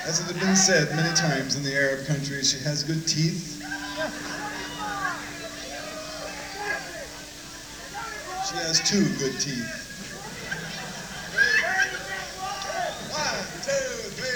As it has been said many times in the Arab countries, she has good teeth. She has two good teeth.